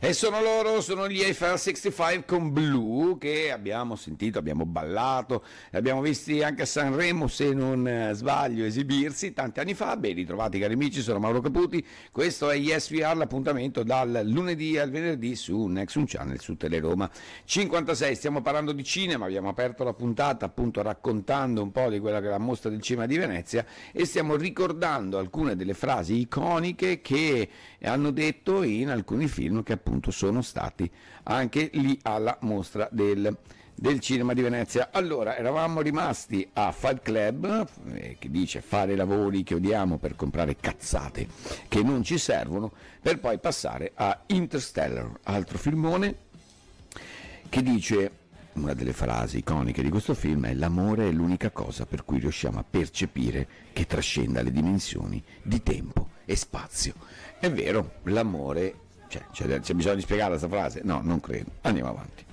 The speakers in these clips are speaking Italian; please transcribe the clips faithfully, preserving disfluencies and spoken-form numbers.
E sono loro, sono gli Eiffel sessantacinque con Blue, che abbiamo sentito, abbiamo ballato, li abbiamo visti anche a Sanremo, se non sbaglio, esibirsi tanti anni fa. Ben ritrovati cari amici, sono Mauro Caputi, questo è Yes We Are, l'appuntamento dal lunedì al venerdì su Nexum Channel, su Teleroma cinquantasei. Stiamo parlando di cinema, abbiamo aperto la puntata appunto raccontando un po' di quella che è la mostra del cinema di Venezia e stiamo ricordando alcune delle frasi iconiche che hanno detto in alcuni film che appunto sono stati anche lì alla mostra del, del cinema di Venezia. Allora, eravamo rimasti a Fight Club, eh, che dice fare lavori che odiamo per comprare cazzate che non ci servono, per poi passare a Interstellar, altro filmone che dice, una delle frasi iconiche di questo film è: l'amore è l'unica cosa per cui riusciamo a percepire che trascenda le dimensioni di tempo e spazio. È vero, l'amore, C'è, c'è, c'è bisogno di spiegare questa frase? No, non credo. Andiamo avanti.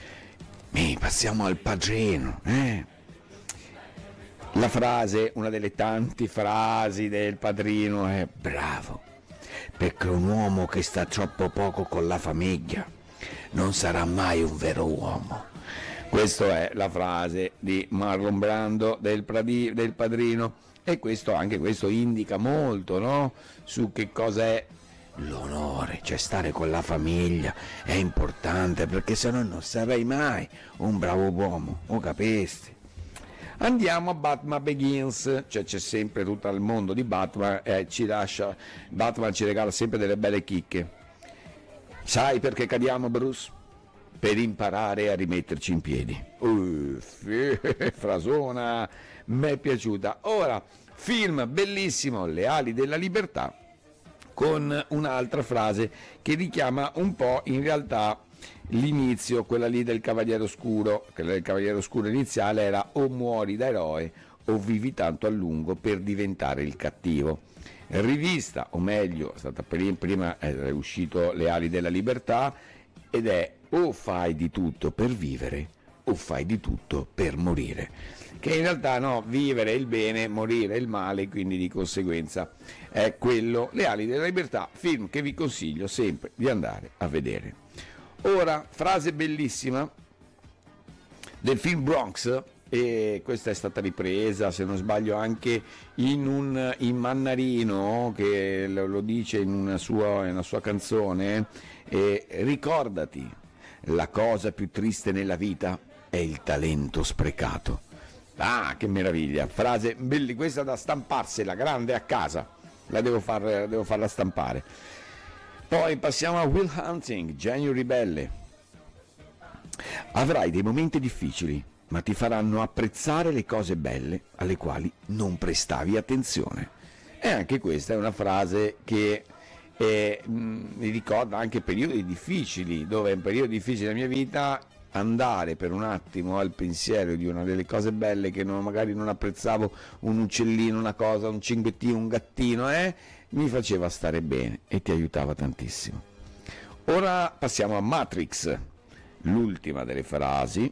E passiamo al Padrino. Eh? La frase, una delle tante frasi del Padrino è: bravo, perché un uomo che sta troppo poco con la famiglia non sarà mai un vero uomo. Questa è la frase di Marlon Brando del, Pradi, del Padrino, e questo, anche questo indica molto, no? Su che cosa è l'onore, cioè stare con la famiglia è importante, perché se no non sarai mai un bravo uomo, o capisti? Andiamo a Batman Begins, cioè c'è sempre tutto il mondo di Batman, eh, ci lascia, Batman ci regala sempre delle belle chicche. Sai perché cadiamo, Bruce? Per imparare a rimetterci in piedi. Uff, frasona, mi è piaciuta. Ora, film bellissimo, Le ali della libertà, con un'altra frase che richiama un po' in realtà l'inizio, quella lì del Cavaliere Oscuro. Quella del Cavaliere Oscuro iniziale era: o muori da eroe o vivi tanto a lungo per diventare il cattivo. Rivista, o meglio, è stata prima, è uscito Le ali della libertà, ed è: o fai di tutto per vivere o fai di tutto per morire. Che in realtà no, vivere è il bene, morire è il male, quindi di conseguenza è quello. Le ali della libertà, film che vi consiglio sempre di andare a vedere. Ora, frase bellissima del film Bronx, e questa è stata ripresa, se non sbaglio, anche in un in Mannarino, che lo, lo dice in una sua, in una sua canzone, e ricordati, la cosa più triste nella vita è il talento sprecato. Ah, che meraviglia, frase bella, questa da stamparsela grande a casa, la devo, far, devo farla stampare. Poi passiamo a Will Hunting, Genio ribelle. Avrai dei momenti difficili, ma ti faranno apprezzare le cose belle alle quali non prestavi attenzione. E anche questa è una frase che eh, mi ricorda anche periodi difficili, dove in periodi difficili della mia vita andare per un attimo al pensiero di una delle cose belle che non, magari non apprezzavo, un uccellino, una cosa, un cinguettino, un gattino, eh, mi faceva stare bene e ti aiutava tantissimo. Ora passiamo a Matrix, l'ultima delle frasi.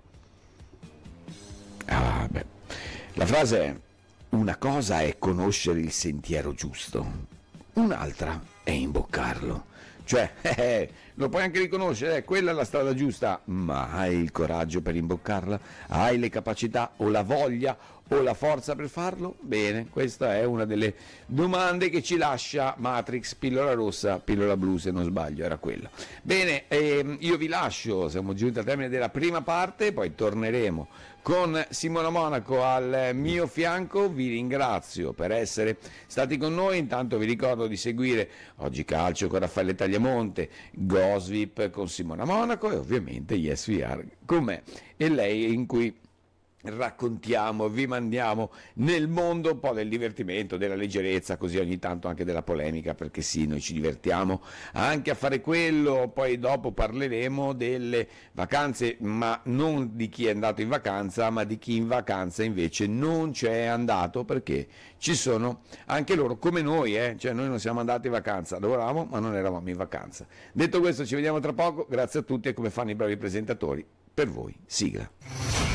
Ah, beh. La frase è: una cosa è conoscere il sentiero giusto, un'altra è imboccarlo. Cioè, eh, lo puoi anche riconoscere, eh, quella è la strada giusta, ma hai il coraggio per imboccarla? Hai le capacità o la voglia o la forza per farlo? Bene, questa è una delle domande che ci lascia Matrix, pillola rossa, pillola blu, se non sbaglio era quella. Bene, ehm, io vi lascio, siamo giunti al termine della prima parte, poi torneremo con Simona Monaco al mio fianco. Vi ringrazio per essere stati con noi, intanto vi ricordo di seguire Oggi Calcio con Raffaele Tagliamonte, Gosvip con Simona Monaco e ovviamente Yes We Are con me e lei, in cui raccontiamo, vi mandiamo nel mondo un po' del divertimento, della leggerezza, così ogni tanto anche della polemica, perché sì, noi ci divertiamo anche a fare quello. Poi dopo parleremo delle vacanze, ma non di chi è andato in vacanza, ma di chi in vacanza invece non c'è andato, perché ci sono anche loro come noi, eh? Cioè noi non siamo andati in vacanza, lavoravamo ma non eravamo in vacanza. Detto questo, ci vediamo tra poco, grazie a tutti e come fanno i bravi presentatori, per voi sigla.